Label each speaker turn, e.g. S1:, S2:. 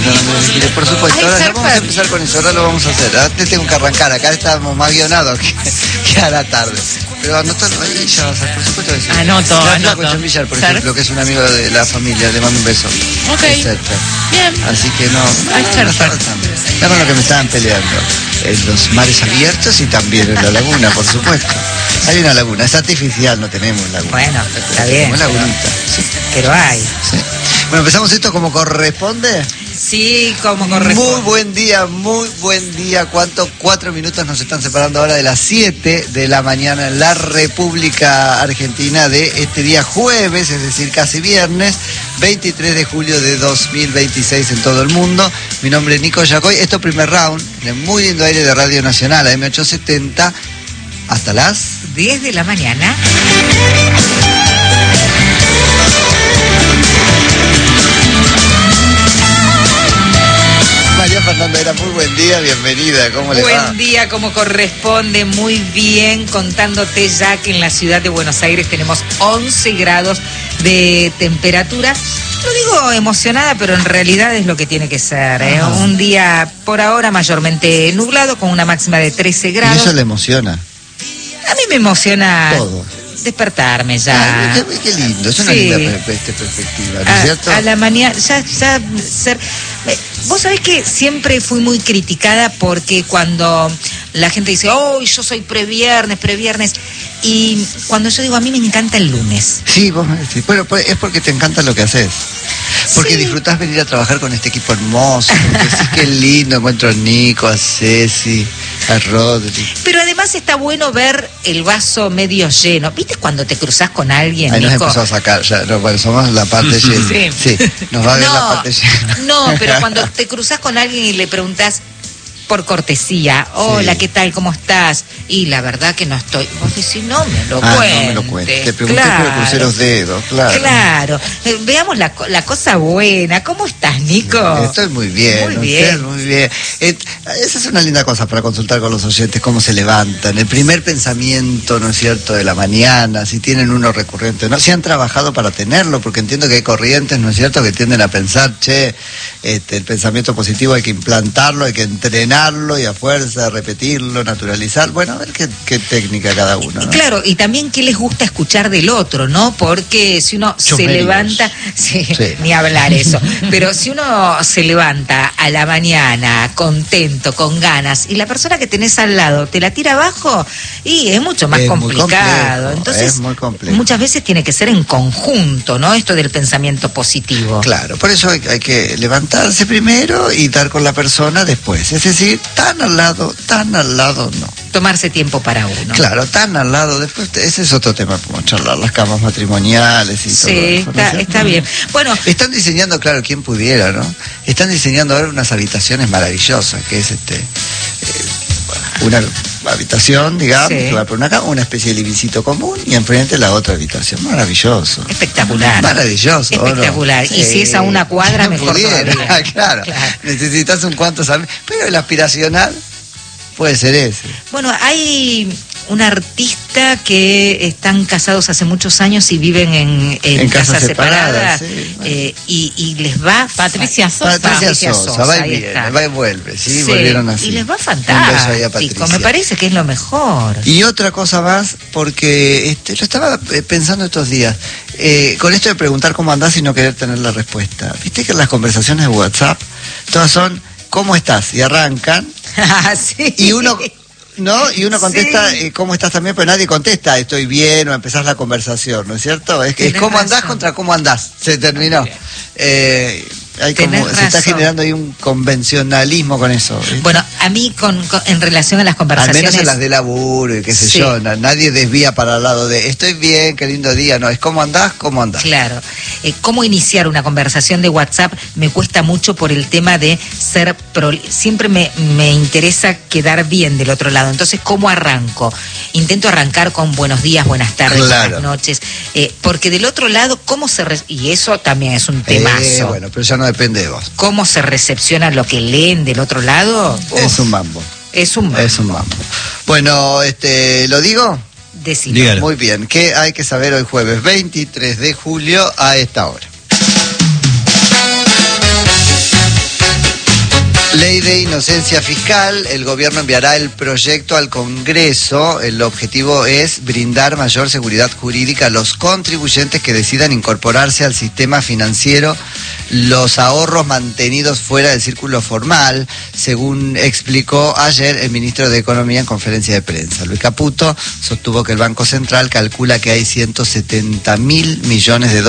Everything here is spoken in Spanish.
S1: Andrés Giles, por supuesto. Ahora ya vamos a empezar con eso, ahora lo vamos a hacer. Ahora te tengo que arrancar, acá estábamos más guionados que a la tarde. Pero anotalo ahí, ya vas a, por supuesto que sí.
S2: Anoto.
S1: Con Villar, por ejemplo, que es un amigo de la familia, le mando un beso.
S2: Ok. Bien.
S1: Así que no con lo que me estaban peleando. En los mares abiertos y también en la laguna, por supuesto. Hay una laguna, es artificial, no tenemos laguna.
S2: Bueno, está bien.
S1: Tenemos lagunita, sí.
S2: Pero hay.
S1: Sí. Bueno, empezamos esto como corresponde.
S2: Sí, como corresponde.
S1: Muy buen día. ¿Cuánto? 4 minutos nos están separando ahora de las 7 de la mañana en la República Argentina de este día jueves, es decir, casi viernes, 23 de julio de 2026 en todo el mundo. Mi nombre es Nico Yacoy. Esto es Primer Round, en el muy lindo aire de Radio Nacional, AM870, hasta las
S2: 10 de la mañana.
S1: María Fernanda Era, muy buen día, bienvenida, ¿cómo le va?
S2: Buen día, como corresponde, muy bien, contándote ya que en la ciudad de Buenos Aires tenemos 11 grados de temperatura. Lo digo emocionada, pero en realidad es lo que tiene que ser, ¿eh? Un día por ahora mayormente nublado, con una máxima de 13 grados.
S1: ¿Y eso le emociona?
S2: A mí me emociona
S1: todo.
S2: Despertarme ya.
S1: Qué lindo, es una linda perspectiva, ¿no es cierto?
S2: A la mañana, ya ser... Vos sabés que siempre fui muy criticada porque cuando la gente dice, oh, yo soy previernes, y cuando yo digo, a mí me encanta el lunes.
S1: Sí, vos me decís, bueno, es porque te encanta lo que haces. Porque disfrutás venir a trabajar con este equipo hermoso, porque decís que lindo, encuentro a Nico, a Ceci, a Rodri.
S2: Pero además está bueno ver el vaso medio lleno. ¿Viste cuando te cruzás con alguien,
S1: Ahí
S2: Nico?
S1: nos empezó a sacar, ya, no, bueno, somos la parte llena. Sí, nos va a ver la parte llena.
S2: No, pero cuando te cruzás con alguien y le preguntás por cortesía, hola, ¿qué tal? ¿Cómo estás? Y la verdad que no estoy. Vos decís, no me lo cuentes.
S1: No me lo cuentes. Te pregunté, pero crucé los dedos, claro.
S2: Claro. Veamos la cosa buena. ¿Cómo estás, Nico?
S1: Estoy muy bien. Muy bien. Esa es una linda cosa para consultar con los oyentes, cómo se levantan. El primer pensamiento, ¿no es cierto?, de la mañana, si tienen uno recurrente, ¿no? Si han trabajado para tenerlo, porque entiendo que hay corrientes, ¿no es cierto?, que tienden a pensar, el pensamiento positivo hay que implantarlo, hay que entrenarlo y a fuerza repetirlo, naturalizar. Bueno, a ver qué técnica cada uno, ¿no?
S2: Claro, y también qué les gusta escuchar del otro, ¿no? Porque si uno se levanta, sí, ni hablar eso, pero si uno se levanta a la mañana contento, con ganas, y la persona que tenés al lado te la tira abajo, y es mucho más complicado. Entonces,
S1: es muy complejo.
S2: Muchas veces tiene que ser en conjunto, ¿no? Esto del pensamiento positivo.
S1: Claro, por eso hay que levantarse primero y dar con la persona después. Es decir, tan al lado no.
S2: Tomarse tiempo para uno.
S1: Claro, tan al lado. Después, ese es otro tema, como charlar las camas matrimoniales y todo eso.
S2: Sí, está bien. Bueno,
S1: están diseñando, claro, quien pudiera, ¿no? Están diseñando ahora unas habitaciones maravillosas, que es una habitación, digamos, que va por una cama, una especie de livingcito común y enfrente la otra habitación. Maravilloso.
S2: Espectacular.
S1: Maravilloso.
S2: Espectacular. ¿No? Y si es a una cuadra, mejor todavía.
S1: Claro. Necesitas un cuanto saber. Pero el aspiracional puede ser ese.
S2: Bueno, hay un artista que están casados hace muchos años y viven en casas separadas, sí, y les va
S3: Patricia Sosa,
S1: va y viene, va y vuelve, sí, volvieron así.
S2: Y les va fantástico, me parece que es lo mejor.
S1: Y otra cosa más, porque lo estaba pensando estos días, con esto de preguntar cómo andás y no querer tener la respuesta. Viste que en las conversaciones de WhatsApp todas son ¿cómo estás? Y arrancan
S2: sí.
S1: Y uno contesta, ¿cómo estás también? Pero nadie contesta, estoy bien, o empezás la conversación, ¿no es cierto? Es ¿cómo andás contra cómo andás? Se terminó. Se está generando ahí un convencionalismo con eso, ¿viste?
S2: Bueno, a mí en relación a las conversaciones...
S1: Al menos en las de laburo y qué sé yo, nadie desvía para el lado de estoy bien, qué lindo día, no, es ¿cómo andás?
S2: Claro. Cómo iniciar una conversación de WhatsApp me cuesta mucho por el tema de ser... Siempre me interesa quedar bien del otro lado, entonces ¿cómo arranco? Intento arrancar con buenos días, buenas tardes, buenas noches, porque del otro lado, ¿cómo se... Y eso también es un temazo.
S1: Bueno, pero ya no depende de vos.
S2: ¿Cómo se recepciona lo que leen del otro lado?
S1: Es un mambo.
S2: Es un mambo.
S1: Bueno, ¿lo digo?
S2: Decilo.
S1: Muy bien. ¿Qué hay que saber hoy jueves 23 de julio a esta hora? Ley de inocencia fiscal, el gobierno enviará el proyecto al Congreso. El objetivo es brindar mayor seguridad jurídica a los contribuyentes que decidan incorporarse al sistema financiero los ahorros mantenidos fuera del círculo formal, según explicó ayer el ministro de Economía en conferencia de prensa. Luis Caputo sostuvo que el Banco Central calcula que hay 170.000 millones de